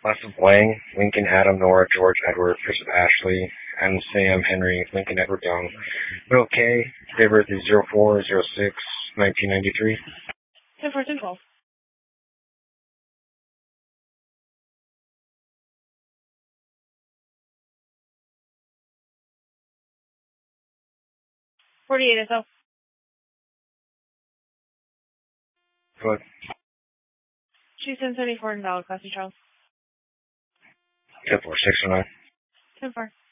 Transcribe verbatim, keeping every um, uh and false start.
Last of Lang, Lincoln, Adam, Nora, George, Edward, Joseph, Ashley, Adam, Sam, Henry, Lincoln, Edward, Young. Will K, date of birth is zero four zero six nineteen ninety-three. ten four ten twelve. forty-eight S L. Go ahead. Two ten seventy four in valid class, Charles. ten four six oh nine. ten four.